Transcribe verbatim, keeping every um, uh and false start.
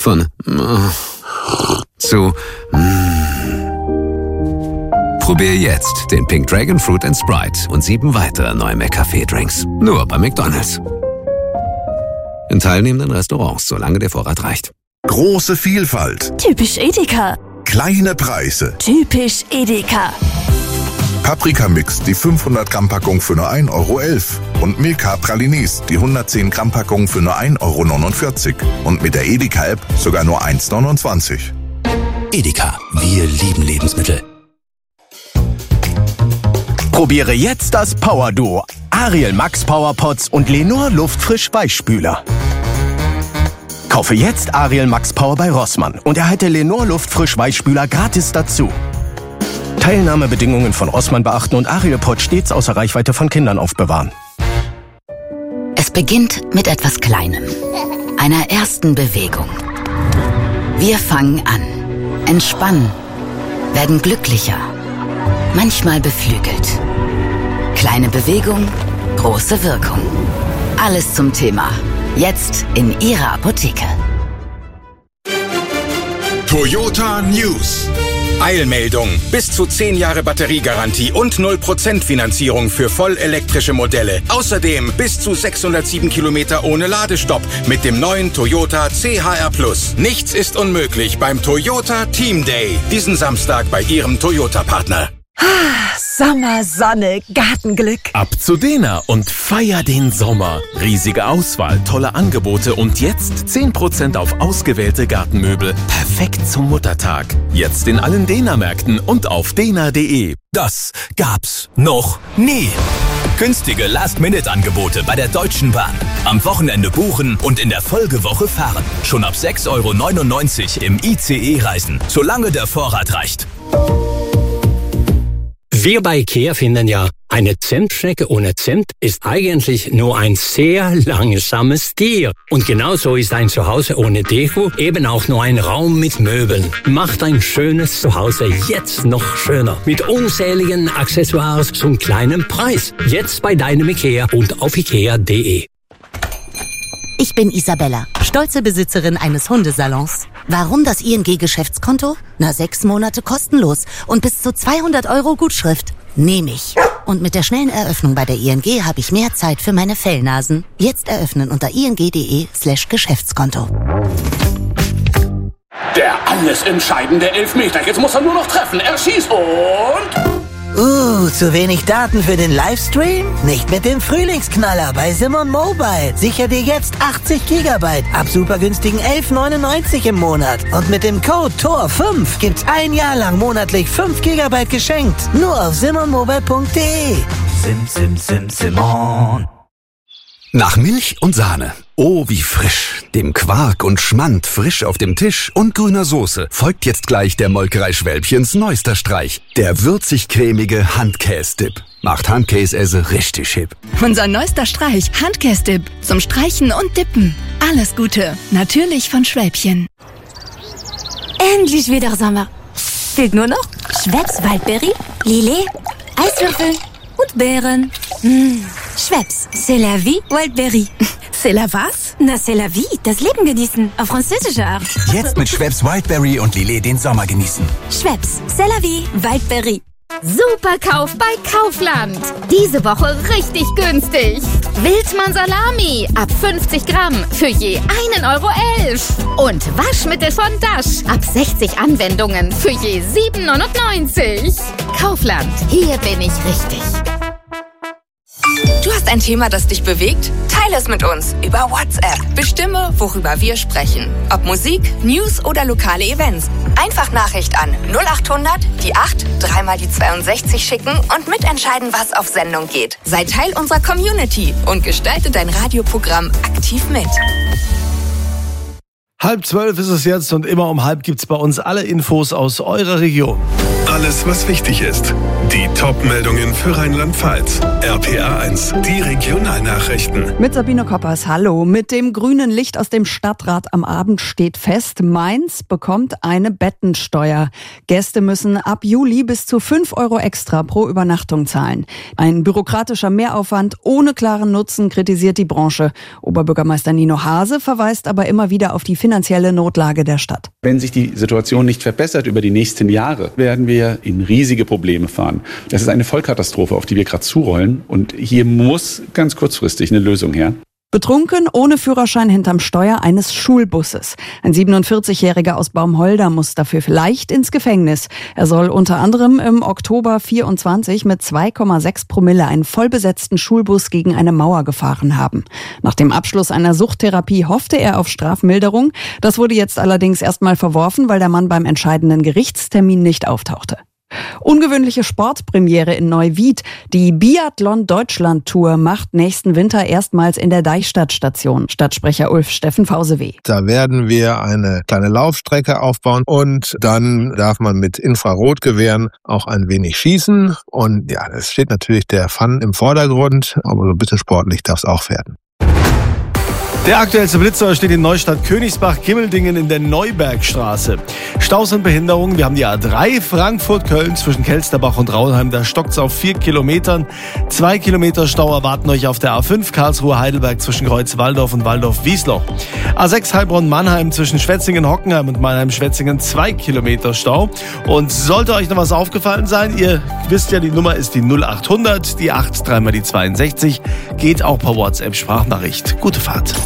Von äh, zu mm. Probier jetzt den Pink Dragon Fruit and Sprite und sieben weitere neue McCafé-Drinks. Nur bei McDonald's. In teilnehmenden Restaurants, solange der Vorrat reicht. Große Vielfalt. Typisch Edeka. Kleine Preise. Typisch Edeka. Paprika-Mix, die fünfhundert Gramm Packung für nur ein Euro elf. Und Milka Pralines, die hundertzehn Gramm Packung für nur ein Euro neunundvierzig. Und mit der Edeka-App sogar nur eins neunundzwanzig. Edeka, wir lieben Lebensmittel. Probiere jetzt das Power-Duo. Ariel Max Power Pots und Lenor Luftfrisch Weichspüler. Kaufe jetzt Ariel Max Power bei Rossmann und erhalte Lenor Luftfrisch Weichspüler gratis dazu. Teilnahmebedingungen von Rossmann beachten und Ariel Pot stets außer Reichweite von Kindern aufbewahren. Es beginnt mit etwas Kleinem, einer ersten Bewegung. Wir fangen an, entspannen, werden glücklicher, manchmal beflügelt. Kleine Bewegung, große Wirkung. Alles zum Thema. Jetzt in Ihrer Apotheke. Toyota News. Eilmeldung. Bis zu zehn Jahre Batteriegarantie und null Prozent Finanzierung für vollelektrische Modelle. Außerdem bis zu sechshundertsieben Kilometer ohne Ladestopp mit dem neuen Toyota C H R Plus. Nichts ist unmöglich beim Toyota Team Day. Diesen Samstag bei Ihrem Toyota-Partner. Sommer, Sonne, Gartenglück. Ab zu Dena und feier den Sommer. Riesige Auswahl, tolle Angebote und jetzt zehn Prozent auf ausgewählte Gartenmöbel. Perfekt zum Muttertag. Jetzt in allen Dena-Märkten und auf dena punkt de. Das gab's noch nie. Günstige Last-Minute-Angebote bei der Deutschen Bahn. Am Wochenende buchen und in der Folgewoche fahren. Schon ab sechs Euro neunundneunzig im I C E reisen, solange der Vorrat reicht. Wir bei IKEA finden ja, eine Zentstrecke ohne Zent ist eigentlich nur ein sehr langsames Tier. Und genauso ist ein Zuhause ohne Deko eben auch nur ein Raum mit Möbeln. Macht ein schönes Zuhause jetzt noch schöner. Mit unzähligen Accessoires zum kleinen Preis. Jetzt bei deinem IKEA und auf ikea punkt de. Ich bin Isabella, stolze Besitzerin eines Hundesalons. Warum das I N G-Geschäftskonto? Na, sechs Monate kostenlos und bis zu zweihundert Euro Gutschrift. Nehme ich. Und mit der schnellen Eröffnung bei der I N G habe ich mehr Zeit für meine Fellnasen. Jetzt eröffnen unter ing punkt de slash Geschäftskonto. Der alles entscheidende Elfmeter. Jetzt muss er nur noch treffen. Er schießt und... Uh, zu wenig Daten für den Livestream? Nicht mit dem Frühlingsknaller bei Simon Mobile. Sicher dir jetzt achtzig Gigabyte ab super günstigen elf neunundneunzig im Monat. Und mit dem Code T O R fünf gibt's ein Jahr lang monatlich fünf Gigabyte geschenkt. Nur auf simon mobile punkt de. Sim, sim, sim, Simon. Nach Milch und Sahne. Oh, wie frisch. Dem Quark und Schmand frisch auf dem Tisch und grüner Soße folgt jetzt gleich der Molkerei Schwälbchens neuester Streich. Der würzig-cremige Handkäse-Dip. Macht Handkäse richtig hip. Unser neuester Streich, Handkäse-Dip. Zum Streichen und Dippen. Alles Gute. Natürlich von Schwälbchen. Endlich wieder Sommer. Fehlt nur noch Schweppes Waldbeere, Lillet, Eiswürfel und Beeren. Mmh. Schweppes, c'est la vie, Wildberry. C'est la was? Na, c'est la vie, das Leben genießen, auf französische Art. Jetzt mit Schweppes Wildberry und Lillet den Sommer genießen. Schweppes, c'est la vie, Wildberry. Superkauf bei Kaufland. Diese Woche richtig günstig. Wildmann Salami ab fünfzig Gramm für je einen Euro elf. Und Waschmittel von Dash ab sechzig Anwendungen für je sieben neunundneunzig. Kaufland, hier bin ich richtig. Du hast ein Thema, das dich bewegt? Teile es mit uns über WhatsApp. Bestimme, worüber wir sprechen. Ob Musik, News oder lokale Events. Einfach Nachricht an null achthundert, die acht, dreimal die zweiundsechzig schicken und mitentscheiden, was auf Sendung geht. Sei Teil unserer Community und gestalte dein Radioprogramm aktiv mit. Halb zwölf ist es jetzt und immer um halb gibt's bei uns alle Infos aus eurer Region. Alles, was wichtig ist. Die Top-Meldungen für Rheinland-Pfalz. R P R eins, die Regionalnachrichten. Mit Sabine Koppers, hallo. Mit dem grünen Licht aus dem Stadtrat am Abend steht fest, Mainz bekommt eine Bettensteuer. Gäste müssen ab Juli bis zu fünf Euro extra pro Übernachtung zahlen. Ein bürokratischer Mehraufwand ohne klaren Nutzen, kritisiert die Branche. Oberbürgermeister Nino Hase verweist aber immer wieder auf die finanzielle Notlage der Stadt. Wenn sich die Situation nicht verbessert über die nächsten Jahre, werden wir in riesige Probleme fahren. Das ist eine Vollkatastrophe, auf die wir gerade zurollen. Und hier muss ganz kurzfristig eine Lösung her. Betrunken, ohne Führerschein hinterm Steuer eines Schulbusses. Ein siebenundvierzigjähriger aus Baumholder muss dafür vielleicht ins Gefängnis. Er soll unter anderem im Oktober vierundzwanzig mit zwei Komma sechs Promille einen vollbesetzten Schulbus gegen eine Mauer gefahren haben. Nach dem Abschluss einer Suchttherapie hoffte er auf Strafmilderung. Das wurde jetzt allerdings erstmal verworfen, weil der Mann beim entscheidenden Gerichtstermin nicht auftauchte. Ungewöhnliche Sportpremiere in Neuwied. Die Biathlon-Deutschland-Tour macht nächsten Winter erstmals in der Deichstadt-Station. Stadtsprecher Ulf Steffen Fauseweh. Da werden wir eine kleine Laufstrecke aufbauen und dann darf man mit Infrarotgewehren auch ein wenig schießen. Und ja, es steht natürlich der Fun im Vordergrund, aber so ein bisschen sportlich darf es auch werden. Der aktuellste Blitzer steht in Neustadt-Königsbach-Kimmeldingen in der Neubergstraße. Staus und Behinderungen. Wir haben die A drei Frankfurt-Köln zwischen Kelsterbach und Raunheim. Da stockt's auf vier Kilometern. Zwei Kilometer Stau erwarten euch auf der A fünf Karlsruhe-Heidelberg zwischen Kreuz-Walldorf und Waldorf-Wiesloch. A sechs Heilbronn-Mannheim zwischen Schwetzingen-Hockenheim und Mannheim-Schwetzingen. Zwei Kilometer Stau. Und sollte euch noch was aufgefallen sein, ihr wisst ja, die Nummer ist die null acht hundert, die acht, dreimal die zweiundsechzig. Geht auch per WhatsApp-Sprachnachricht. Gute Fahrt.